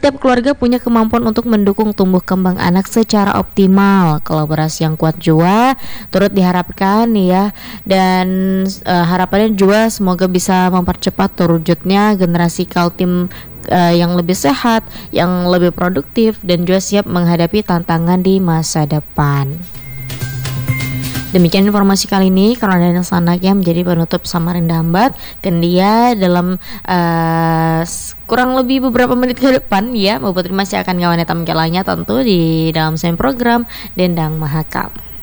setiap keluarga punya kemampuan untuk mendukung tumbuh kembang anak secara optimal. Kolaborasi yang kuat juga turut diharapkan ya, dan harapannya juga semoga bisa mempercepat terwujudnya generasi Kaltim yang lebih sehat, yang lebih produktif, dan juga siap menghadapi tantangan di masa depan. Demikian informasi kali ini, karena Sanaknya menjadi penutup Samarinda Ambat Kendia dalam kurang lebih beberapa menit ke depan ya. Mbak Putri masih akan ngawan hitam kelanya tentu di dalam program Dendang Mahakam.